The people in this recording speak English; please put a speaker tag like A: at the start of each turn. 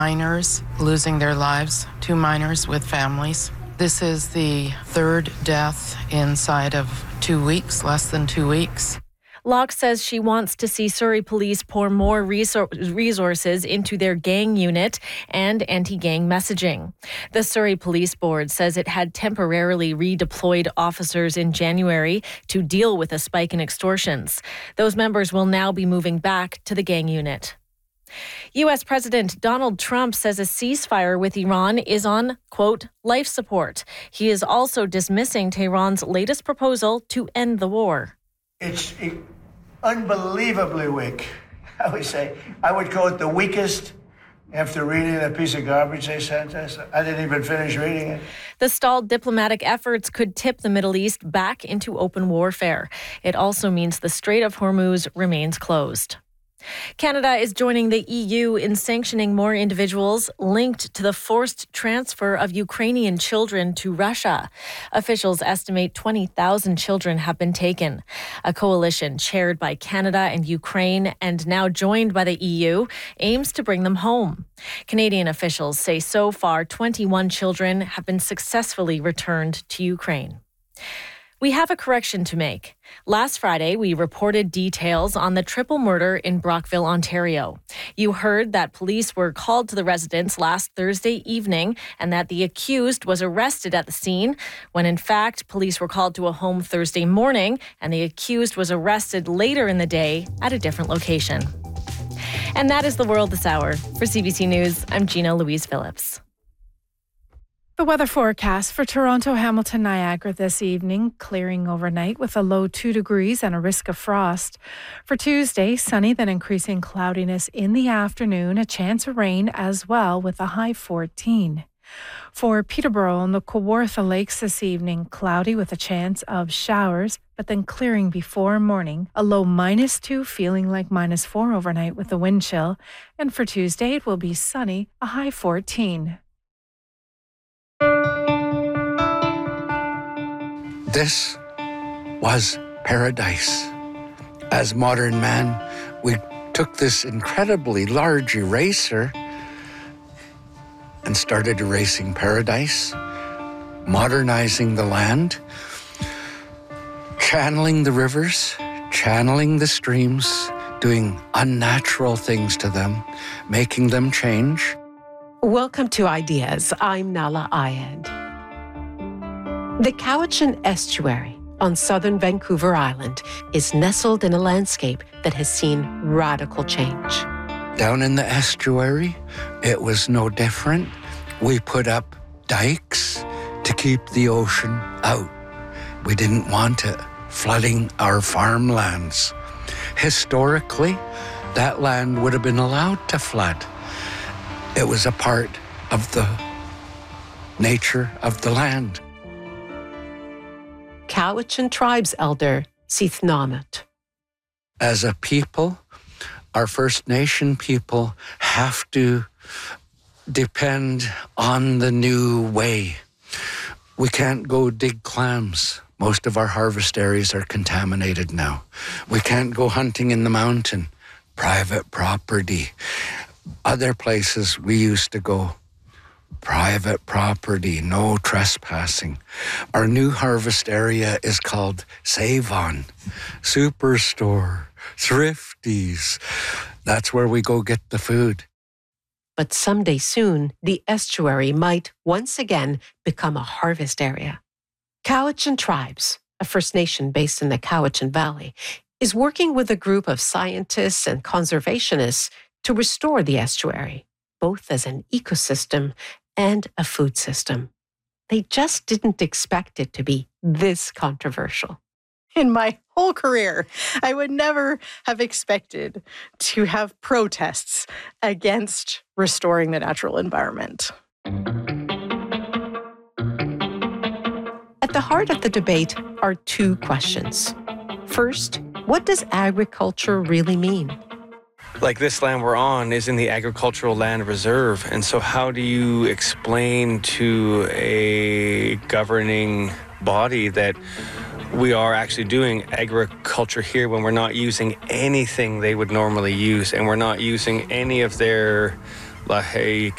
A: Minors losing their lives, 2 minors with families. This is the 3rd death inside of 2 weeks, less than 2 weeks.
B: Locke says she wants to see Surrey Police pour more resources into their gang unit and anti-gang messaging. The Surrey Police Board says it had temporarily redeployed officers in January to deal with a spike in extortions. Those members will now be moving back to the gang unit. U.S. President Donald Trump says a ceasefire with Iran is on, quote, life support. He is also dismissing Tehran's latest proposal to end the war.
C: It's unbelievably weak. I would call it the weakest after reading that piece of garbage they sent us. I didn't even finish reading it.
B: The stalled diplomatic efforts could tip the Middle East back into open warfare. It also means the Strait of Hormuz remains closed. Canada is joining the EU in sanctioning more individuals linked to the forced transfer of Ukrainian children to Russia. Officials estimate 20,000 children have been taken. A coalition chaired by Canada and Ukraine and now joined by the EU aims to bring them home. Canadian officials say so far 21 children have been successfully returned to Ukraine. We have a correction to make. Last Friday, we reported details on the triple murder in Brockville, Ontario. You heard that police were called to the residence last Thursday evening and that the accused was arrested at the scene, when in fact, police were called to a home Thursday morning and the accused was arrested later in the day at a different location. And that is the world this hour. For CBC News, I'm Gina Louise Phillips.
D: The weather forecast for Toronto, Hamilton, Niagara this evening, clearing overnight with a low 2 degrees and a risk of frost. For Tuesday, sunny, then increasing cloudiness in the afternoon, a chance of rain as well with a high 14. For Peterborough and the Kawartha Lakes this evening, cloudy with a chance of showers, but then clearing before morning, a low -2, feeling like -4 overnight with a wind chill. And for Tuesday, it will be sunny, a high 14.
E: This was paradise. As modern man, we took this incredibly large eraser and started erasing paradise, modernizing the land, channeling the rivers, channeling the streams, doing unnatural things to them, making them change.
F: Welcome to Ideas. I'm Nala Ayed. The Cowichan Estuary on southern Vancouver Island is nestled in a landscape that has seen radical change.
E: Down in the estuary, it was no different. We put up dikes to keep the ocean out. We didn't want it flooding our farmlands. Historically, that land would have been allowed to flood. It was a part of the nature of the land.
F: Cowichan Tribes Elder Seth Namut.
E: As a people, our First Nation people have to depend on the new way. We can't go dig clams. Most of our harvest areas are contaminated now. We can't go hunting in the mountain. Private property. Other places we used to go, private property, no trespassing. Our new harvest area is called Save-On, Superstore, Thrifties. That's where we go get the food.
F: But someday soon, the estuary might once again become a harvest area. Cowichan Tribes, a First Nation based in the Cowichan Valley, is working with a group of scientists and conservationists to restore the estuary, both as an ecosystem and a food system. They just didn't expect it to be this controversial.
G: In my whole career, I would never have expected to have protests against restoring the natural environment.
F: At the heart of the debate are two questions. First, what does agriculture really mean?
H: Like this land we're on is in the agricultural land reserve. And so how do you explain to a governing body that we are actually doing agriculture here when we're not using anything they would normally use, and we're not using any of their